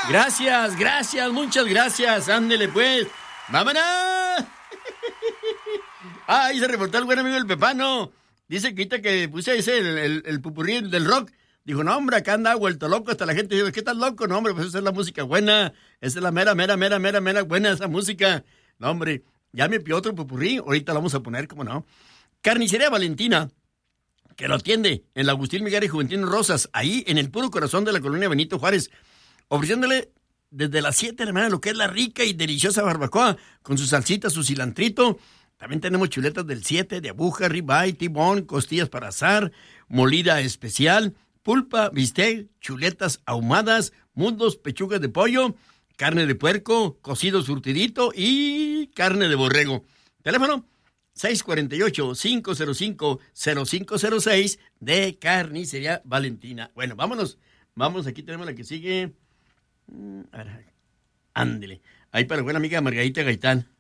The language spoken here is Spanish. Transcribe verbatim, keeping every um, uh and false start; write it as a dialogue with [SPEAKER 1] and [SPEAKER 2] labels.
[SPEAKER 1] Gracias, gracias, muchas gracias. Ándele pues. ¡Vámonos! Ah, ahí se reportó el buen amigo el Pepano. Dice que ahorita que puse ese, el, el, el pupurrí del rock, dijo, no, hombre, acá anda vuelto loco. Hasta la gente dijo, ¿qué tal loco? No, hombre, pues esa es la música buena. Esa es la mera, mera, mera, mera, mera buena esa música. No, hombre, ya me pidió otro pupurrí. Ahorita lo vamos a poner, ¿cómo no? Carnicería Valentina, que lo atiende en la Agustín Miguel y Juventino Rosas, ahí en el puro corazón de la colonia Benito Juárez, ofreciéndole desde las siete de la mañana lo que es la rica y deliciosa barbacoa, con su salsita, su cilantrito. También tenemos chuletas del siete, de aguja, ribeye, tibón, costillas para asar, molida especial, pulpa, bistec, chuletas ahumadas, muslos, pechugas de pollo, carne de puerco, cocido surtidito y carne de borrego. Teléfono seis cuatro ocho, cinco cero cinco, cero cinco cero seis de Carnicería Valentina. Bueno, vámonos. Vamos, aquí tenemos la que sigue. Ándele. Ahí para la buena amiga Margarita Gaitán.